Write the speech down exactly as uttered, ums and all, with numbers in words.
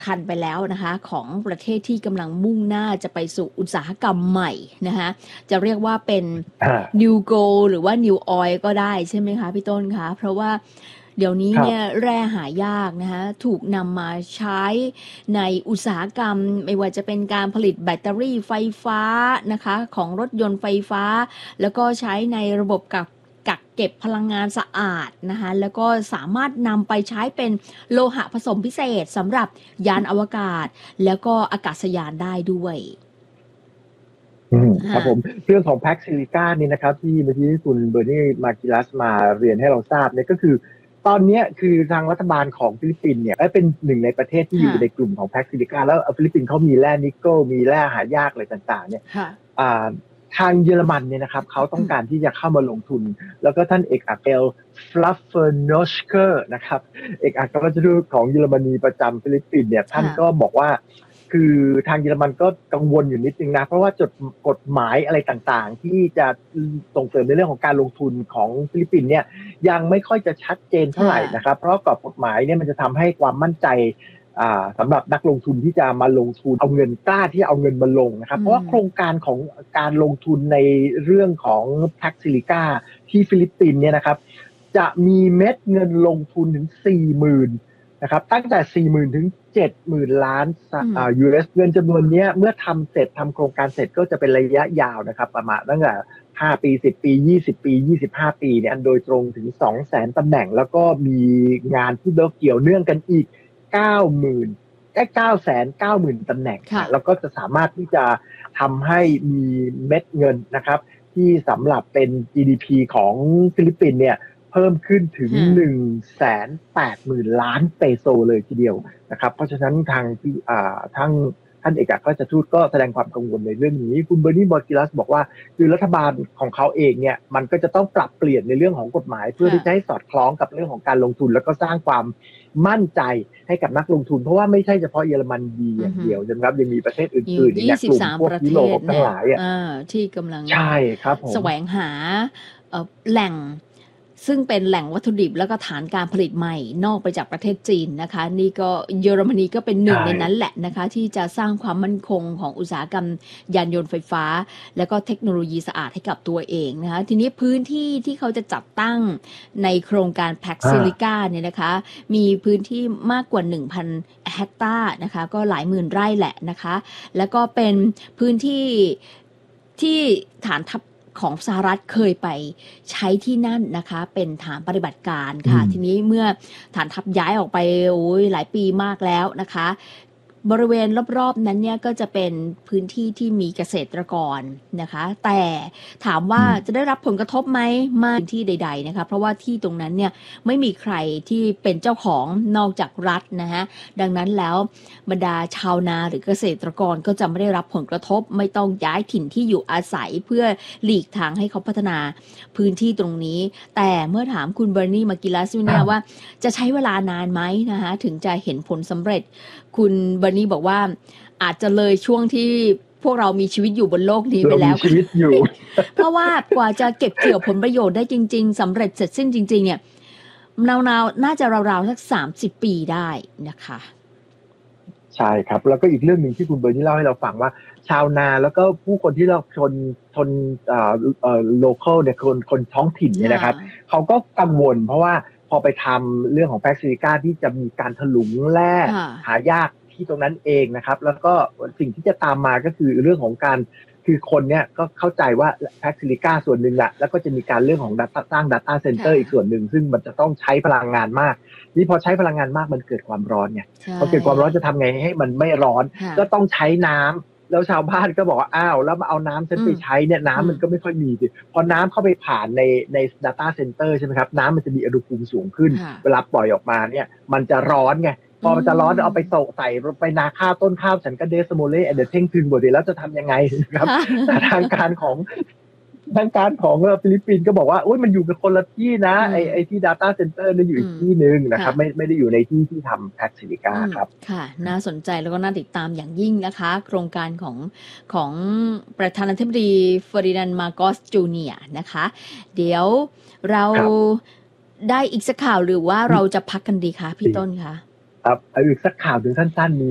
คันไปแล้วนะคะของประเทศที่กำลังมุ่งหน้าจะไปสู่อุตสาหกรรมใหม่นะคะจะเรียกว่าเป็นอ่า New Gold หรือว่า New Oil ก็ได้ใช่ไหมคะพี่ต้นคะเพราะว่าเดี๋ยวนี้ครับเนี่ยแร่หายากนะคะถูกนำมาใช้ในอุตสาหกรรมไม่ว่าจะเป็นการผลิตแบตเตอรี่ไฟฟ้านะคะของรถยนต์ไฟฟ้าแล้วก็ใช้ในระบบกับกักเก็บพลังงานสะอาดนะคะแล้วก็สามารถนำไปใช้เป็นโลหะผสมพิเศษสำหรับยานอวกาศแล้วก็อากาศยานได้ด้วยอืมครับค่ะผมเรื่องของแพ็กซิลิก้านี่นะครับที่เมื่อกี้ที่คุณเบอร์นี่มากิลัสมาเรียนให้เราทราบเนี่ยก็คือตอนเนี้ยคือทางรัฐบาลของฟิลิปปินส์เนี่ยเอ้ยเป็นหนึ่งในประเทศที่อค่ะยู่ในกลุ่มของแพ็กซิลิก้าแล้วฟิลิปปินส์เขามีแร่นิกเกิลมีแร่หายากอะไรต่างๆเนี่ยค่ะอ่าทางเยอรมันเนี่ยนะครับเขาต้องการที่จะเข้ามาลงทุนแล้วก็ท่านเอกอัครเอลฟลัฟเฟอร์โนชเกอร์นะครับเอกอัครราชทูตของเยอรมนีประจำฟิลิปปินส์เนี่ยท่านค่ะก็บอกว่า คือทางเยอรมันก็กังวลอยู่นิดนึงนะเพราะว่าจดกฎหมายอะไรต่างๆที่จะส่งเสริมในเรื่องของการลงทุนของฟิลิปปินส์เนี่ยยังไม่ค่อยจะชัดเจนเท่าไหค่ะร่นะครับเพราะกรอบกฎหมายเนี่ยมันจะทำให้ความมั่นใจอ่าสำหรับนักลงทุนที่จะมาลงทุนเอาเงินกล้าที่เอาเงินมาลงนะครับอืเพราะว่ามโครงการของการลงทุนในเรื่องของแพ็กซิลิก้าที่ฟิลิปปินส์เนี่ยนะครับจะมีเม็ดเงินลงทุนถึงสี่หมื่น นะครับตั้งแต่ สี่หมื่น ถึง เจ็ดหมื่น ล้านอืมอ่า ยู เอส เงินจำนวนนี้เมื่อทำเสร็จทำโครงการเสร็จก็จะเป็นระยะยาวนะครับประมาณตั้งแต่ห้าปีสิบปียี่สิบปียี่สิบห้าปีเนี่ยโดยตรงถึง สองแสน ตำแหน่งแล้วก็มีงานที่เกี่ยวเนื่องกันอีก เก้าหมื่น แค่ เก้าแสนเก้าหมื่น ตำแหน่งค่ะแล้วก็จะสามารถที่จะทำให้มีเม็ดเงินนะครับที่สำหรับเป็น จี ดี พี ของฟิลิปปินส์เนี่ยเพิ่มขึ้นถึงค่ะหนึ่งแสนแปดหมื่น ล้านเปโซเลยทีเดียวนะครับเพราะฉะนั้นทางที่อ่าทั้งท่านเอกอัครราชทูตก็แสดงความกังวลในเรื่องนี้คุณเบอร์นีบอร์กิลัสบอกว่าคือรัฐบาลของเขาเองเนี่ยมันก็จะต้องปรับเปลี่ยนในเรื่องของกฎหมายเพื่อที่จะให้สอดคล้องกับเรื่องของการลงทุนแล้วก็สร้างความมั่นใจให้กับนักลงทุนเพราะว่าไม่ใช่เฉพาะเยอรมันดีอย่างเดียวนะครับยังมีประเทศออยู่ื่นๆอย่างเงี้ยกลุ่มยี่สิบสามพวกประเทยุโรศปทั้งเนี่ยหลายอ่ะอ่าที่กำลังใช่ครับผมแสวงหาเอ่อแหล่งซึ่งเป็นแหล่งวัตถุดิบแล้วก็ฐานการผลิตใหม่นอกไปจากประเทศจีนนะคะนี่ก็เยอรมนีก็เป็นหนึ่งใช่ในนั้นแหละนะคะที่จะสร้างความมั่นคงของอุตสาหกรรมยานยนต์ไฟฟ้าแล้วก็เทคโนโลยีสะอาดให้กับตัวเองนะคะทีนี้พื้นที่ที่เขาจะจัดตั้งในโครงการแพ็กซิลิก้าเนี่ยนะคะมีพื้นที่มากกว่า หนึ่งพัน เฮกตาร์นะคะก็หลายหมื่นไร่แหละนะคะแล้วก็เป็นพื้นที่ที่ฐานทัพของสหรัฐเคยไปใช้ที่นั่นนะคะเป็นฐานปฏิบัติการค่ะทีนี้เมื่อฐานทัพย้ายออกไปโอ้ยหลายปีมากแล้วนะคะบริเวณรอบๆนั้นเนี่ยก็จะเป็นพื้นที่ที่มีเกษตรกรนะคะแต่ถามว่าจะได้รับผลกระทบไหมไม่พื้นที่ใดๆนะคะเพราะว่าที่ตรงนั้นเนี่ยไม่มีใครที่เป็นเจ้าของนอกจากรัฐนะฮะดังนั้นแล้วบรรดาชาวนาหรือเกษตรกรก็จะไม่ได้รับผลกระทบไม่ต้องย้ายถิ่นที่อยู่อาศัยเพื่อหลีกทางให้เขาพัฒนาพื้นที่ตรงนี้แต่เมื่อถามคุณเบอร์นีมากิลัสเนี่ยว่าจะใช้เวลานานไหมนะคะถึงจะเห็นผลสำเร็จคุณเบอร์นีบอกว่าอาจจะเลยช่วงที่พวกเรามีชีวิตอยู่บนโลกนี้ไปแล้วเรามีชีวิตอยู่เพราะว่ากว่าจะเก็บเกี่ยวผลประโยชน์ได้จริงๆสำเร็จเสร็จสิ้นจริงๆเนี่ยราวๆน่าจะราวๆสักสามสิบปีได้นะคะใช่ครับแล้วก็อีกเรื่องหนึ่งที่คุณเบอร์นี่เล่าให้เราฟังว่าชาวนาแล้วก็ผู้คนที่เราชนชนเอ่อเอ่อ local เนี่ยคนคนท้องถิ่นเนี่ยนะครับเขาก็กังวลเพราะว่าพอไปทำเรื่องของแพ็กซิลิก้าที่จะมีการถลุงแร่หายากที่ตรงนั้นเองนะครับแล้วก็สิ่งที่จะตามมาก็คือเรื่องของการคือคนเนี่ยก็เข้าใจว่าแพ็กซิลิก้าส่วนหนึ่งแหละแล้วก็จะมีการเรื่องของ data สร้าง data center อีกส่วนหนึ่งซึ่งมันจะต้องใช้พลังงานมากนี่พอใช้พลังงานมากมันเกิดความร้อนไงพอเกิดความร้อนจะทำไงให้มันไม่ร้อนก็ต้องใช้น้ำแล้วชาวบ้านก็บอกว่าอ้าวแล้วมาเอาน้ำฉันไปใช้เนี่ยน้ำมันก็ไม่ค่อยมีสิพอน้ำเข้าไปผ่านในใน data center ใช่ไหมครับน้ำมันจะมีอุณหภูมิสูงขึ้นเวลาปล่อยออกมาเนี่ยมันจะร้อนไงพอมันจะร้อนเอาไปโศกใส่ไปนาข้าวต้นข้าวฉันก็เดสโมเลเดเท่งทึงหมดเลยแล้วจะทำยังไงนะครับแต่ทางการของทางการของฟิลิปปินส์ก็บอกว่าอุ้ยมันอยู่กันคนละที่นะไอไอที่ data center นี่อยู่อีกที่นึงนะครับไม่ไม่ได้อยู่ในที่ที่ทำแพ็กซิลิก้าครับค่ะน่าสนใจแล้วก็น่าติดตามอย่างยิ่งนะคะโครงการของของประธานาธิบดีเฟอร์ดินานด์มาโกสจูเนียร์นะคะเดี๋ยวเราได้อีกสักข่าวหรือว่าเราจะพักกันดีคะพี่ต้นคะครับอีกสักข่าวถึงสั้นๆมี